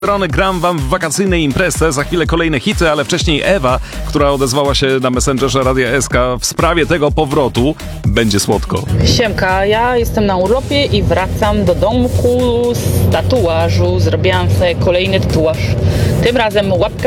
Strony gram wam w wakacyjnej imprezie, za chwilę kolejne hity, ale wcześniej Ewa, która odezwała się na Messengerze Radia SK w sprawie tego powrotu. Będzie słodko. Siemka, ja jestem na urlopie i wracam do domku z tatuażu. Zrobiłam sobie kolejny tatuaż. Tym razem łapkę